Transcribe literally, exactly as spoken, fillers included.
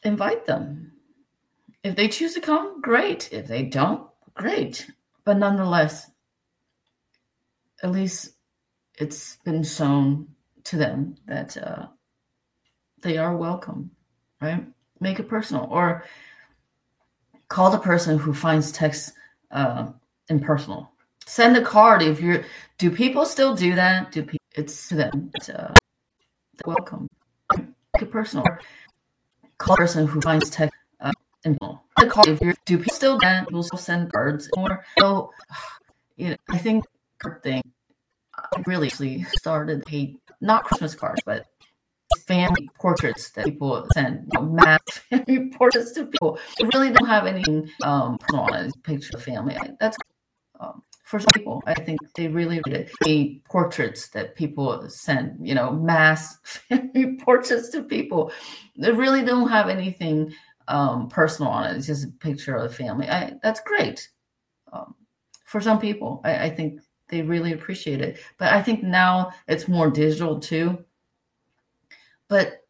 invite them. If they choose to come, great. If they don't, great. But nonetheless, at least it's been shown to them that uh, they are welcome, right? Make it personal, or call the person who finds text uh, impersonal. Send a card if you're. Do people still do that? Do people, it's to them. Uh, welcome. Make it personal. Or call the person who finds text uh, impersonal. Send a card if you're. Do people still do that? People still send cards. Or so, you know, I think card thing. I really actually started hate not Christmas cards, but family portraits that people send, you know, mass family portraits to people. They really don't have anything um, personal on it. Picture of family. That's um, for some people. I think they really hate portraits that people send. You know, mass family portraits to people. They really don't have anything um, personal on it. It's just a picture of the family. I, that's great. Um, for some people, I, I think they really appreciate it. But I think now it's more digital too. But